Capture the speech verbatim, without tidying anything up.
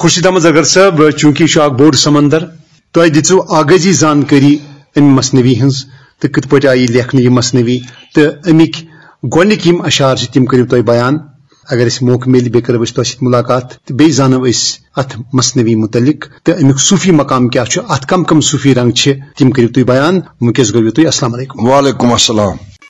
खुर्शीद अहमद जरगर साहब, चूंकि यह बोड़ समंदर, तुह दिचु आगाजी जानकारी अम मसनवी हज तो कत पे आई लेखन यह मसनवी तो अमिक गोनिक यम अशार तम करो तुह बयान। अगर अस मौक मिल बे करो तुह मुलाकात तो बे जानो अत मसनवी मुतलिक तो अमुक सूफी मकाम क्या अत कम कम सूफी रंग तम करो तुह बयान। वनकस गो तुह अस्सलाम वालेकुम। वालेकुम अस्सलाम।